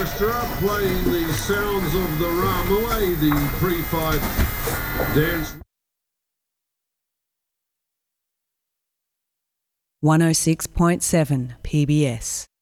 Orchestra playing the sounds of the Ramoe, the pre-fight dance. 106.7 PBS.